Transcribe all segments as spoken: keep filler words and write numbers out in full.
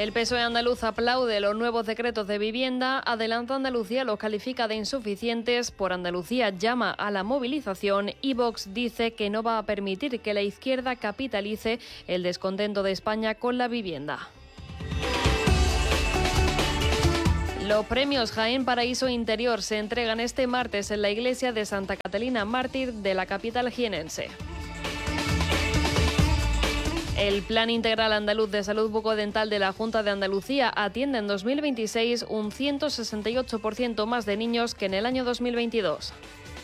El P S O E andaluz aplaude los nuevos decretos de vivienda. Adelanta Andalucía los califica de insuficientes. Por Andalucía llama a la movilización y Vox dice que no va a permitir que la izquierda capitalice el descontento de España con la vivienda. Los premios Jaén Paraíso Interior se entregan este martes en la iglesia de Santa Catalina Mártir de la capital jienense. El Plan Integral Andaluz de Salud Bucodental de la Junta de Andalucía atiende en dos mil veintiséis un ciento sesenta y ocho por ciento más de niños que en el año dos mil veintidós.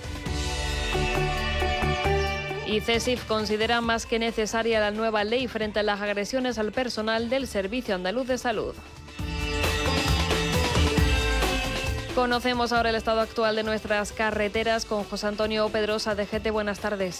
Y CESIF considera más que necesaria la nueva ley frente a las agresiones al personal del Servicio Andaluz de Salud. Conocemos ahora el estado actual de nuestras carreteras con José Antonio Pedrosa de G T. Buenas tardes.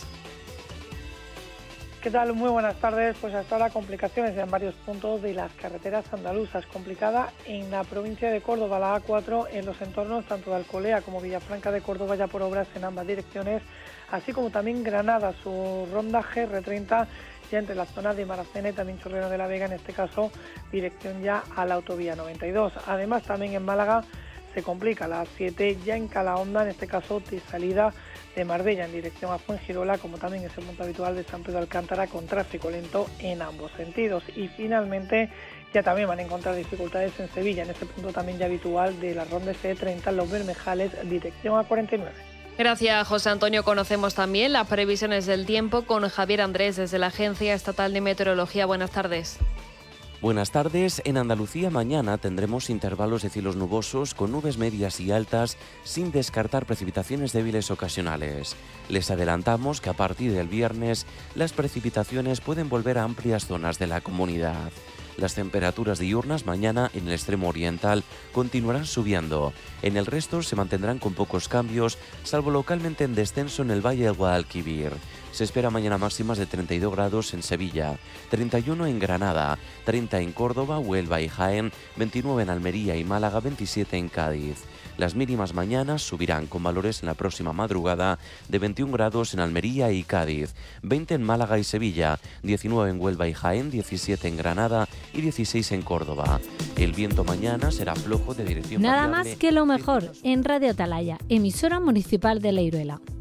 ¿Qué tal? Muy buenas tardes. Pues hasta ahora complicaciones en varios puntos de las carreteras andaluzas. Complicada en la provincia de Córdoba, la A cuatro, en los entornos tanto de Alcolea como Villafranca de Córdoba, ya por obras en ambas direcciones, así como también Granada, su ronda G R treinta, ya entre la zona de Maracena y también Chorrera de la Vega, en este caso dirección ya a la autovía noventa y dos. Además también en Málaga se complica la A siete ya en Calahonda, en este caso de salida de Marbella en dirección a Fuengirola, como también es el punto habitual de San Pedro Alcántara, con tráfico lento en ambos sentidos. Y finalmente ya también van a encontrar dificultades en Sevilla, en este punto también ya habitual de la ronda C treinta, Los Bermejales, dirección a cuarenta y nueve. Gracias, José Antonio. Conocemos también las previsiones del tiempo con Javier Andrés desde la Agencia Estatal de Meteorología. Buenas tardes. Buenas tardes. En Andalucía mañana tendremos intervalos de cielos nubosos con nubes medias y altas, sin descartar precipitaciones débiles ocasionales. Les adelantamos que a partir del viernes las precipitaciones pueden volver a amplias zonas de la comunidad. Las temperaturas diurnas mañana en el extremo oriental continuarán subiendo. En el resto se mantendrán con pocos cambios, salvo localmente en descenso en el Valle del Guadalquivir. Se espera mañana máximas de treinta y dos grados en Sevilla, treinta y uno en Granada, treinta en Córdoba, Huelva y Jaén, veintinueve en Almería y Málaga, veintisiete en Cádiz. Las mínimas mañanas subirán con valores en la próxima madrugada de veintiún grados en Almería y Cádiz, veinte en Málaga y Sevilla, diecinueve en Huelva y Jaén, diecisiete en Granada y dieciséis en Córdoba. El viento mañana será flojo de dirección Nada variable. más que lo mejor en Radio Atalaya, emisora municipal de Leiruela.